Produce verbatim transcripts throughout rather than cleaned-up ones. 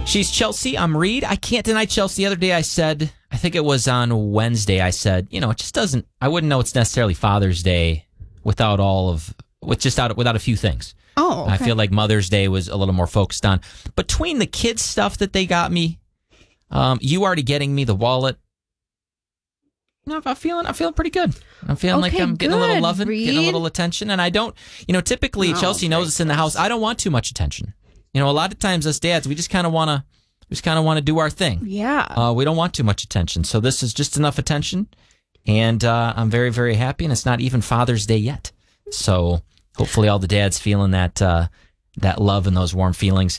She's Chelsea. I'm Reed. I can't deny Chelsea. The other day I said, I think it was on Wednesday, I said, you know, it just doesn't, I wouldn't know it's necessarily Father's Day without all of, with just out, without a few things. Oh, okay. I feel like Mother's Day was a little more focused on. Between the kids' stuff that they got me, um, you already getting me the wallet, you know, I'm feeling, I'm feeling pretty good. I'm feeling Okay, like I'm getting good, a little loving, Reed. getting a little attention. And I don't, you know, typically Oh, Chelsea knows us in the house. I don't want too much attention. You know, a lot of times us dads, we just kind of want to, we just kind of want to do our thing. Yeah. Uh, we don't want too much attention. So this is just enough attention. And uh, I'm very, very happy. And it's not even Father's Day yet. So hopefully all the dads feeling that uh, that love and those warm feelings.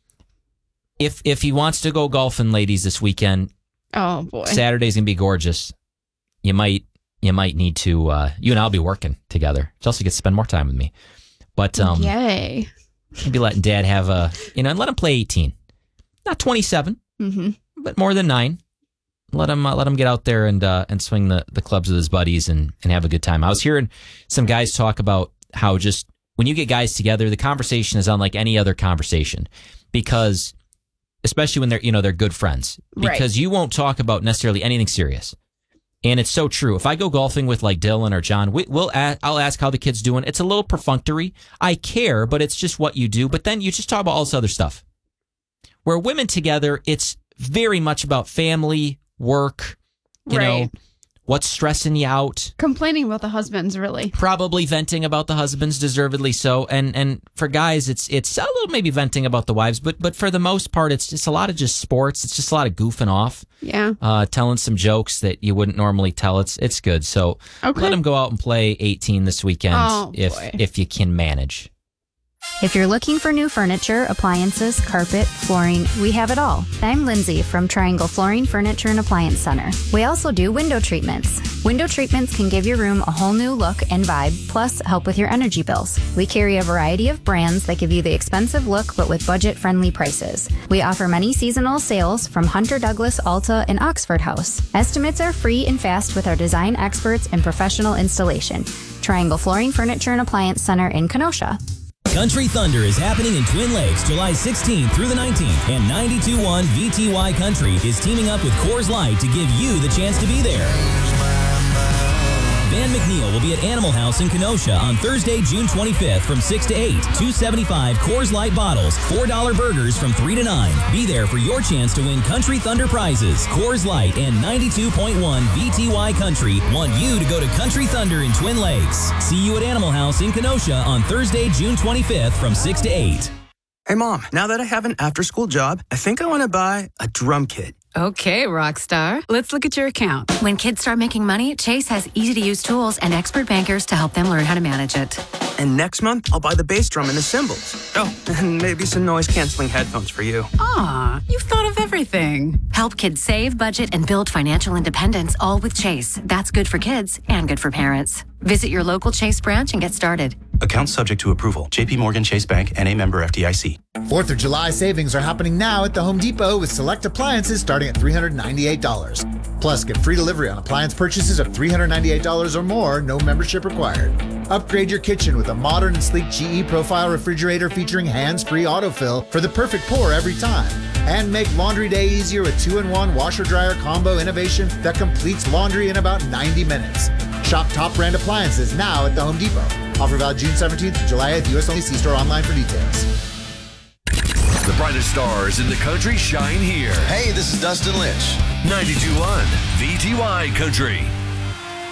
If if he wants to go golfing, ladies, this weekend, Oh boy. Saturday's gonna be gorgeous. You might you might need to. Uh, you and I'll be working together. Chelsea gets to spend more time with me. But um, Yay. maybe letting Dad have a you know, and let him play eighteen, not twenty-seven, Mm-hmm. but more than nine. Let him uh, let him get out there and uh, and swing the, the clubs with his buddies and, and have a good time. I was hearing some guys talk about how just when you get guys together, the conversation is unlike any other conversation, because especially when they're you know they're good friends, because Right. you won't talk about necessarily anything serious. And it's so true. If I go golfing with like Dylan or John, we, we'll a- I'll ask how the kid's doing. It's a little perfunctory. I care, but it's just what you do. But then you just talk about all this other stuff. Where women together, it's very much about family, work, you know, Right. what's stressing you out. Complaining about the husbands, really. Probably venting about the husbands, deservedly so. And and for guys, it's it's a little maybe venting about the wives, but but for the most part, it's just a lot of just sports. It's just a lot of goofing off, Yeah. uh, telling some jokes that you wouldn't normally tell. It's it's good. So Okay. let them go out and play eighteen this weekend Oh, if boy. if you can manage. If you're looking for new furniture, appliances, carpet, flooring, we have it all. I'm Lindsay from Triangle Flooring, Furniture, and Appliance Center. We also do window treatments. Window treatments can give your room a whole new look and vibe, plus help with your energy bills. We carry a variety of brands that give you the expensive look, but with budget-friendly prices. We offer many seasonal sales from Hunter Douglas, Alta, and Oxford House. Estimates are free and fast with our design experts and professional installation. Triangle Flooring, Furniture, and Appliance Center in Kenosha. Country Thunder is happening in Twin Lakes July sixteenth through the nineteenth, and ninety-two point one V T Y Country is teaming up with Coors Light to give you the chance to be there. Van McNeil will be at Animal House in Kenosha on Thursday, June twenty-fifth from six to eight. two seventy-five Coors Light bottles, four dollar burgers from three to nine. Be there for your chance to win Country Thunder prizes. Coors Light and ninety-two point one V T Y Country want you to go to Country Thunder in Twin Lakes. See you at Animal House in Kenosha on Thursday, June twenty-fifth from six to eight. Hey, Mom, now that I have an after-school job, I think I want to buy a drum kit. Okay, rock star. Let's look at your account. When kids start making money, Chase has easy-to-use tools and expert bankers to help them learn how to manage it. And next month, I'll buy the bass drum and the cymbals. Oh, and maybe some noise-canceling headphones for you. Aw, you've thought of everything. Help kids save, budget, and build financial independence, all with Chase. That's good for kids and good for parents. Visit your local Chase branch and get started. Account subject to approval. J P Morgan Chase Bank and a member F D I C. fourth of July savings are happening now at the Home Depot with select appliances starting at three hundred ninety-eight dollars. Plus, get free delivery on appliance purchases of three hundred ninety-eight dollars or more, no membership required. Upgrade your kitchen with a modern and sleek G E Profile refrigerator featuring hands-free autofill for the perfect pour every time. And make laundry day easier with two in one washer-dryer combo innovation that completes laundry in about ninety minutes. Shop top brand appliances now at the Home Depot. Offer valid June seventeenth to July eighth. U S only. See store online for details. The brightest stars in the country shine here. Hey, this is Dustin Lynch. ninety-two point one V T Y Country.